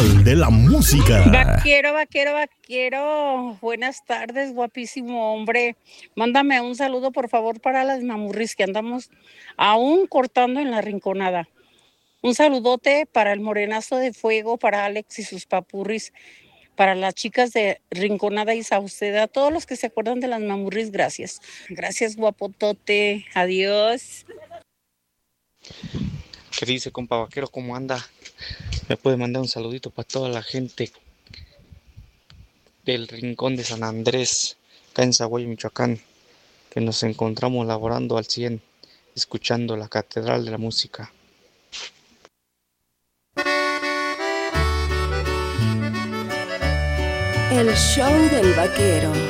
Catedral de la Música. Vaquero, vaquero, vaquero. Buenas tardes, guapísimo hombre. Mándame un saludo, por favor, para las mamurris que andamos aún cortando en la rinconada. Un saludote para el morenazo de fuego, para Alex y sus papurris, para las chicas de Rinconada y Sauceda, todos los que se acuerdan de las mamurris, gracias. Gracias, guapotote. Adiós. ¿Qué dice, compa vaquero? ¿Cómo anda? Me puede mandar un saludito para toda la gente del Rincón de San Andrés, acá en Zaguayo, Michoacán, que nos encontramos laborando al 100, escuchando la Catedral de la Música. El show del vaquero.